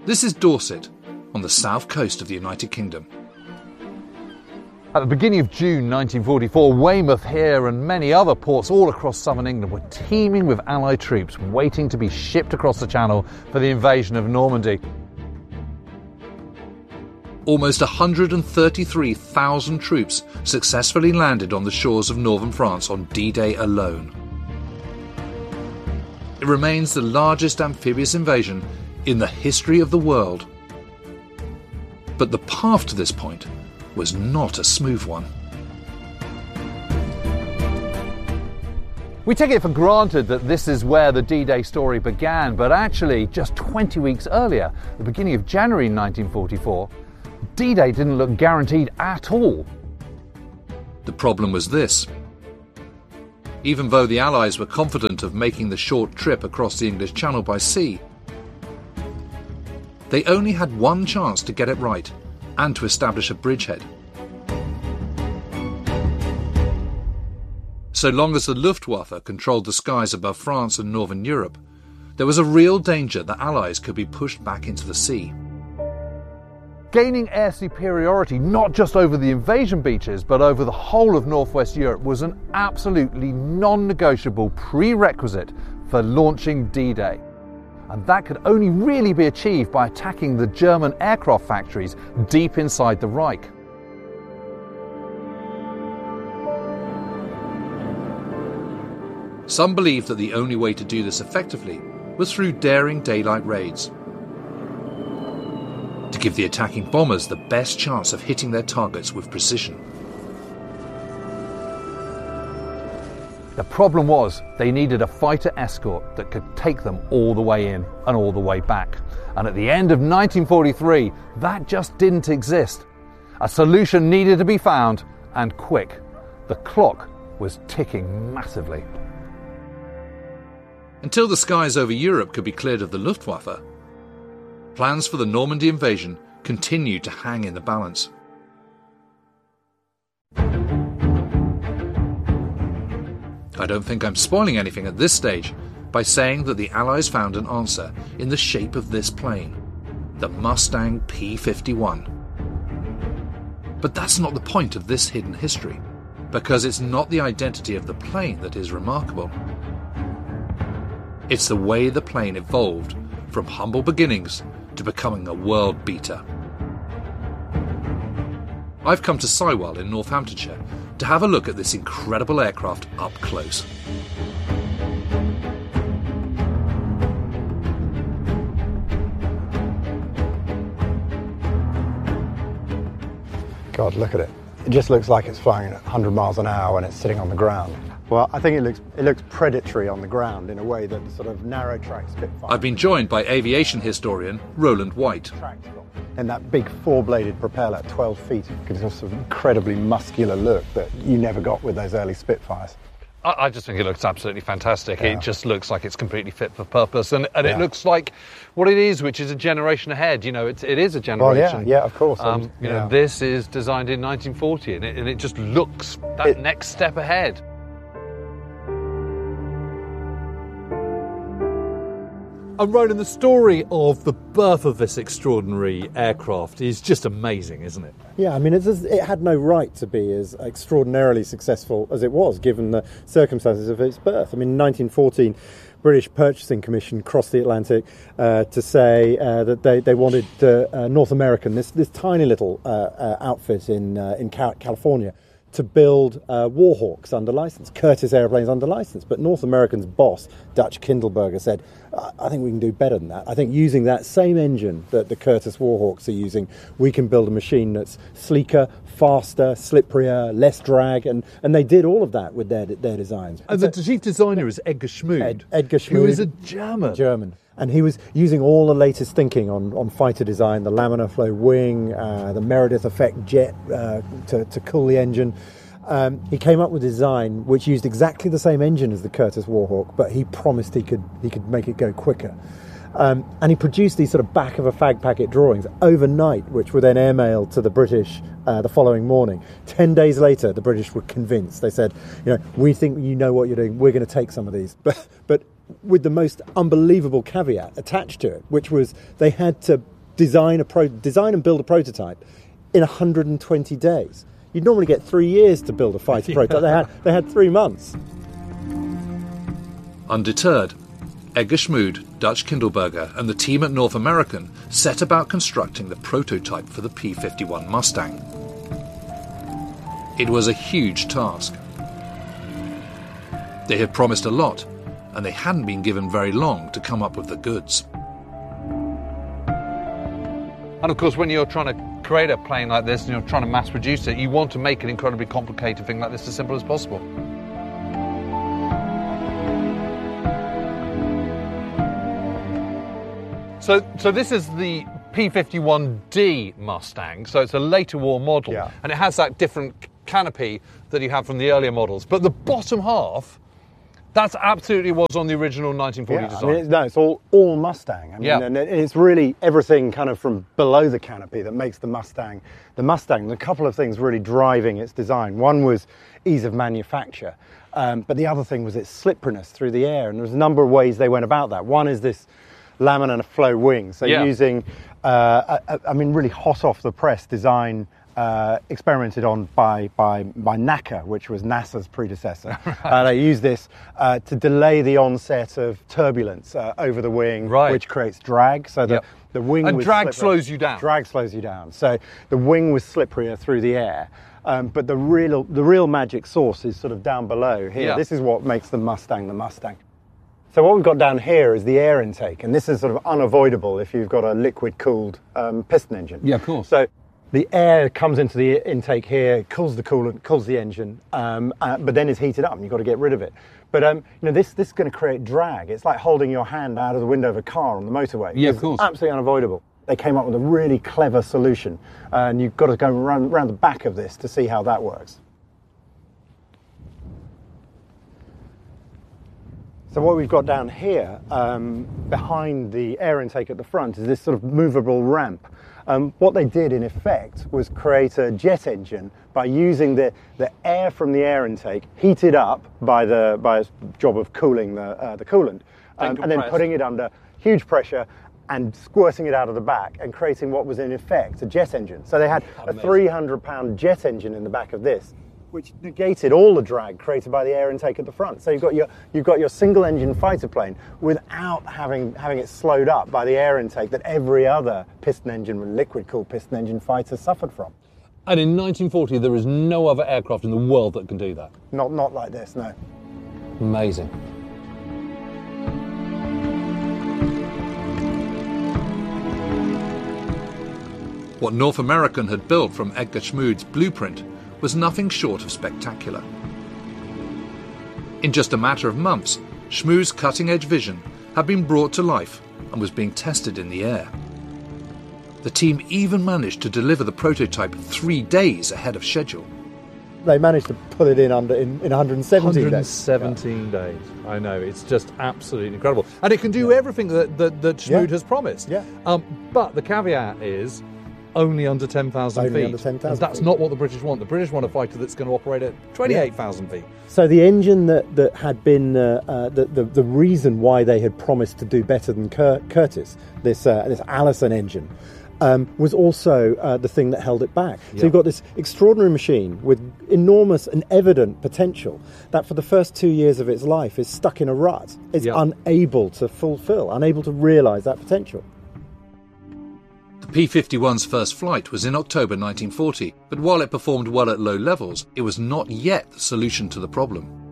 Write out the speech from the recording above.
This is Dorset, on the south coast of the United Kingdom. At the beginning of June 1944, Weymouth here and many other ports all across southern England were teeming with Allied troops waiting to be shipped across the Channel for the invasion of Normandy. Almost 133,000 troops successfully landed on the shores of northern France on D-Day alone. It remains the largest amphibious invasion in the history of the world. But the path to this point was not a smooth one. We take it for granted that this is where the D-Day story began, but actually just 20 weeks earlier, the beginning of January 1944, D-Day didn't look guaranteed at all. The problem was this. Even though the Allies were confident of making the short trip across the English Channel by sea, they only had one chance to get it right and to establish a bridgehead. So long as the Luftwaffe controlled the skies above France and northern Europe, there was a real danger the Allies could be pushed back into the sea. Gaining air superiority not just over the invasion beaches but over the whole of northwest Europe was an absolutely non-negotiable prerequisite for launching D-Day. And that could only really be achieved by attacking the German aircraft factories deep inside the Reich. Some believed that the only way to do this effectively was through daring daylight raids, to give the attacking bombers the best chance of hitting their targets with precision. The problem was they needed a fighter escort that could take them all the way in and all the way back. And at the end of 1943, that just didn't exist. A solution needed to be found, and quick. The clock was ticking massively. Until the skies over Europe could be cleared of the Luftwaffe, plans for the Normandy invasion continued to hang in the balance. I don't think I'm spoiling anything at this stage by saying that the Allies found an answer in the shape of this plane, the Mustang P-51. But that's not the point of this hidden history, because it's not the identity of the plane that is remarkable. It's the way the plane evolved from humble beginnings to becoming a world beater. I've come to Sywell in Northamptonshire to have a look at this incredible aircraft up close. God, look at it. It just looks like it's flying at 100 miles an hour and it's sitting on the ground. Well, I think it looks predatory on the ground in a way that the sort of narrow track Spitfire. I've been joined by aviation historian Roland White. And that big four-bladed propeller, 12 feet, gives us an incredibly muscular look that you never got with those early Spitfires. I just think it looks absolutely fantastic. Yeah. It just looks like it's completely fit for purpose, and yeah. It looks like what it is, which is a generation ahead. You know, it is a generation. Well, yeah, of course. You know, this is designed in 1940, and it just looks that next step ahead. And Roland, the story of the birth of this extraordinary aircraft is just amazing, isn't it? Yeah, I mean, it had no right to be as extraordinarily successful as it was, given the circumstances of its birth. I mean, in 1914, British Purchasing Commission crossed the Atlantic to say that they wanted North American, this tiny little outfit in California, to build Warhawks under license, Curtiss airplanes under license. But North American's boss, Dutch Kindleberger, said, I think we can do better than that. I think using that same engine that the Curtiss Warhawks are using, we can build a machine that's sleeker, faster, slipperier, less drag, and they did all of that with their designs. And the chief designer is Edgar Schmood, Edgar Schmood, who is a German. And he was using all the latest thinking on fighter design, the laminar flow wing, the Meredith effect jet to cool the engine. He came up with a design which used exactly the same engine as the Curtiss Warhawk, but he promised he could make it go quicker. And he produced these sort of back of a fag packet drawings overnight, which were then airmailed to the British the following morning. 10 days later, the British were convinced. They said, we think you know what you're doing. We're going to take some of these. But with the most unbelievable caveat attached to it, which was they had to design and build a prototype in 120 days. You'd normally get 3 years to build a fighter prototype. They had 3 months. Undeterred, Edgar Schmood, Dutch Kindleberger and the team at North American set about constructing the prototype for the P-51 Mustang. It was a huge task. They had promised a lot, and they hadn't been given very long to come up with the goods. And of course, when you're trying to create a plane like this and you're trying to mass produce it, you want to make an incredibly complicated thing like this as simple as possible. So this is the P-51D Mustang, so it's a later war model, and it has that different canopy that you have from the earlier models. But the bottom half, that's absolutely was on the original 1940 design. I mean, it's all Mustang. I mean, and it's really everything kind of from below the canopy that makes the Mustang. A couple of things really driving its design. One was ease of manufacture, but the other thing was its slipperiness through the air. And there's a number of ways they went about that. One is this laminar flow wing, so using, really hot off the press design. Experimented on by NACA, which was NASA's predecessor. They use this to delay the onset of turbulence over the wing, which creates drag. So the wing and drag slows you down. Drag slows you down. So the wing was slipperier through the air. But the real magic sauce is sort of down below here. This is what makes the Mustang the Mustang. So what we've got down here is the air intake, and this is sort of unavoidable if you've got a liquid-cooled piston engine. Yeah, of course. So the air comes into the intake here, cools the coolant, cools the engine, but then is heated up, and you've got to get rid of it. But this is going to create drag. It's like holding your hand out of the window of a car on the motorway. Yeah, of course. Absolutely unavoidable. They came up with a really clever solution, and you've got to go around the back of this to see how that works. So what we've got down here, behind the air intake at the front, is this sort of movable ramp. What they did, in effect, was create a jet engine by using the air from the air intake, heated up by a job of cooling the coolant, and then putting it under huge pressure and squirting it out of the back and creating what was, in effect, a jet engine. So they had a 300-pound jet engine in the back of this, which negated all the drag created by the air intake at the front. So you've got your single-engine fighter plane without having it slowed up by the air intake that every other piston engine, liquid-cooled piston engine fighter suffered from. And in 1940, there is no other aircraft in the world that can do that. Not like this, no. Amazing. What North American had built from Edgar Schmood's blueprint was nothing short of spectacular. In just a matter of months, Schmood's cutting-edge vision had been brought to life and was being tested in the air. The team even managed to deliver the prototype 3 days ahead of schedule. They managed to put it in 117 days. 117 days. I know, it's just absolutely incredible. And it can do everything that Schmood has promised. Yeah. But the caveat is only under 10,000 feet. Only under 10,000 and that's feet. not what the British want. The British want a fighter that's going to operate at 28,000 feet. So the engine that had been the reason why they had promised to do better than Curtiss, this Allison engine, was also the thing that held it back. So you've got this extraordinary machine with enormous and evident potential that for the first 2 years of its life is stuck in a rut. It's unable to fulfill, unable to realise that potential. The P-51's first flight was in October 1940, but while it performed well at low levels, it was not yet the solution to the problem.